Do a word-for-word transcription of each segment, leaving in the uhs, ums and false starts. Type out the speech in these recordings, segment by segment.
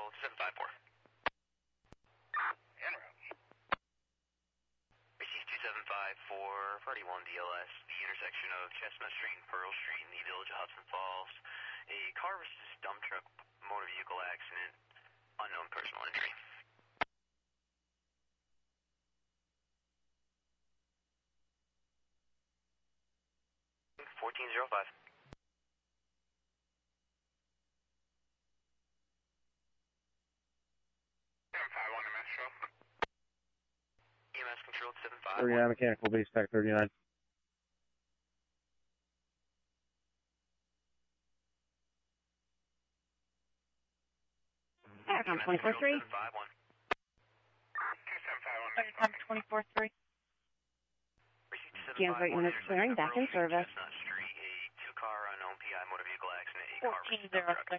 Control, two seven five four. En route. Receive two seven five four, Party one D L S, the intersection of Chestnut Street and Pearl Street in the village of Hudson Falls. A car versus dump truck motor vehicle accident, unknown personal injury. fourteen oh five. seven five one M S show. E M S Control, seven five one. thirty-nine mechanical base tech thirty-nine. Aircom twenty-four three. seven five one. two seven five one. Aircom twenty-four three. Transport units clearing, back in service. Chestnut Street, a two-car unknown P I motor vehicle accident. A car fourteen versus dump oh truck. six.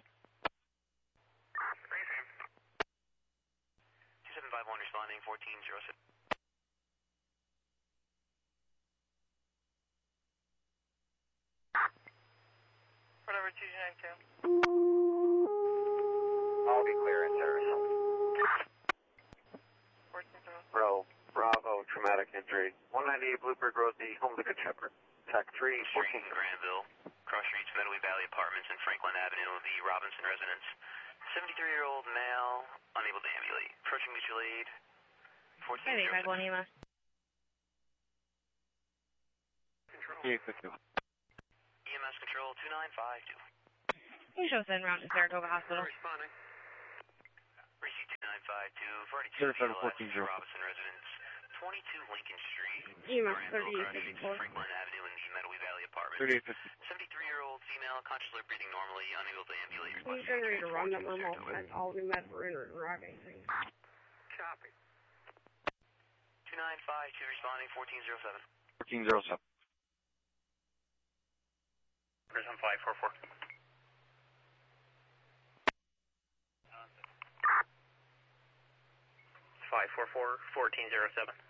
two seven five one responding, fourteen oh six. Whatever, two nine two. I'll be clear in service. Bro, Bravo, traumatic injury. one ninety-eight Bluebird Road, the home of the Good Shepherd. Tech three, Street fourteen. in Granville, cross streets Meadowy Valley Apartments and Franklin Avenue, the Robinson residence. seventy-three-year-old male, unable to ambulate. Approaching mutual aid. fourteen Hey, Red One E M S. Yeah, quick two. E M S Control, two nine five two. You show us en route to Saratoga Hospital. Responding. Receive two nine five two, forty-two Certified D L S, fourteen oh. Robinson residence. twenty-two Lincoln Street. E M S Granville, thirty-eight cross streets fifty-four. Franklin Avenue in the Meadowy Valley Apartments. thirty-eight fifty. seventy-three-year-old female, consciously breathing normally, unable to ambulate. He's getting ready to run that remote. That's all we met for inner driving. Copy. two nine five two responding, fourteen oh seven. fourteen oh seven. Prism five four four. five four four, fourteen oh seven.